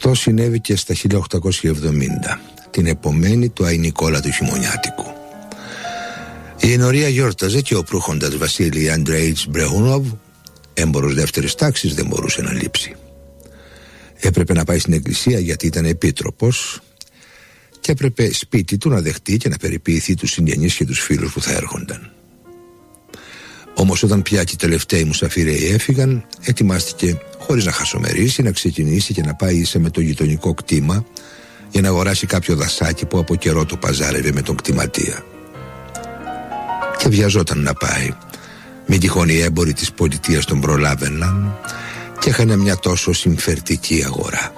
Αυτό συνέβη και στα 1870, την επομένη του Αϊ Νικόλα του χειμωνιάτικου. Η ενορία γιόρταζε και ο προύχοντας Βασίλη Αντρέιτς Μπρεχούνοβ, έμπορος δεύτερης τάξης, δεν μπορούσε να λείψει. Έπρεπε να πάει στην εκκλησία γιατί ήταν επίτροπος και έπρεπε σπίτι του να δεχτεί και να περιποιηθεί τους συγγενείς και τους φίλους που θα έρχονταν. Όμως όταν πια και οι τελευταίοι μουσαφιρέοι έφυγαν, ετοιμάστηκε χωρίς να χασομερίσει να ξεκινήσει και να πάει ίσα με το γειτονικό κτήμα για να αγοράσει κάποιο δασάκι που από καιρό το παζάρευε με τον κτηματία. Και βιαζόταν να πάει. Μην τυχόν οι έμποροι της πολιτείας τον προλάβαιναν και είχαν μια τόσο συμφερτική αγορά.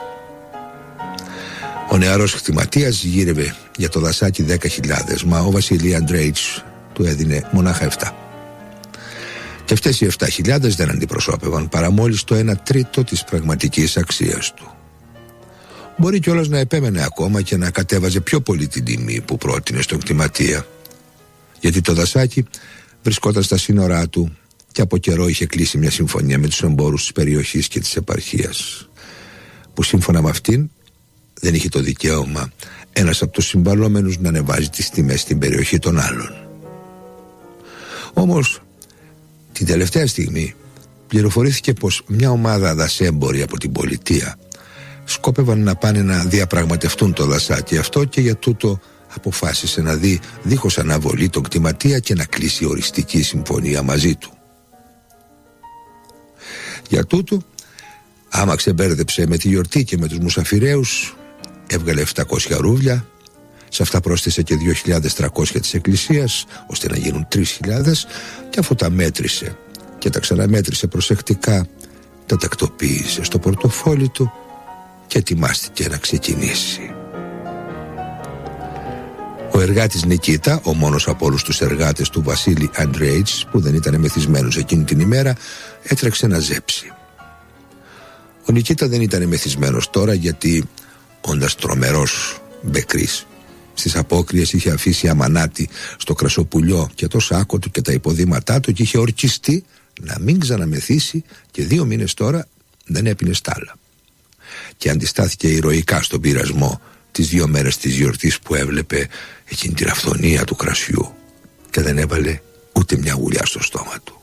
Ο νεαρός κτηματίας γύρευε για το δασάκι 10.000, μα ο Βασίλη Αντρέιτς του έδινε μονάχα 7. Και αυτές οι 7.000 δεν αντιπροσώπευαν παρά μόλις το 1/3 της πραγματικής αξίας του. Μπορεί κιόλας να επέμενε ακόμα και να κατέβαζε πιο πολύ την τιμή που πρότεινε στον κτηματία, γιατί το δασάκι βρισκόταν στα σύνορά του και από καιρό είχε κλείσει μια συμφωνία με τους εμπόρους της περιοχής και της επαρχίας, που σύμφωνα με αυτήν δεν είχε το δικαίωμα ένας από τους συμβαλόμενους να ανεβάζει τις τιμές στην περιοχή των άλλων. Όμως την τελευταία στιγμή πληροφορήθηκε πως μια ομάδα δασέμποροι από την πολιτεία σκόπευαν να πάνε να διαπραγματευτούν το δασάκι αυτό και για τούτο αποφάσισε να δει δίχως αναβολή τον κτηματία και να κλείσει οριστική συμφωνία μαζί του. Για τούτο, άμα ξεμπέρδεψε με τη γιορτή και με τους μουσαφιραίους, έβγαλε 700 ρούβλια, σε αυτά πρόσθεσε και 2.300 της εκκλησίας, ώστε να γίνουν 3.000, και αφού τα μέτρησε και τα ξαναμέτρησε προσεκτικά, τα τακτοποίησε στο πορτοφόλι του και ετοιμάστηκε να ξεκινήσει. Ο εργάτης Νικίτα, ο μόνος από όλους τους εργάτες του Βασίλη Αντρέιτς που δεν ήταν μεθυσμένος εκείνη την ημέρα, έτρεξε να ζέψει. Ο Νικίτα δεν ήταν μεθυσμένος τώρα, γιατί όντας τρομερός μπεκρής, στις απόκριες είχε αφήσει αμανάτη στο κρασοπουλιό και το σάκο του και τα υποδήματά του και είχε ορκιστεί να μην ξαναμεθύσει και 2 μήνες τώρα δεν έπινε στάλα. Και αντιστάθηκε ηρωικά στον πειρασμό τις 2 μέρες της γιορτής που έβλεπε εκείνη την αυθονία του κρασιού και δεν έβαλε ούτε μια γουλιά στο στόμα του.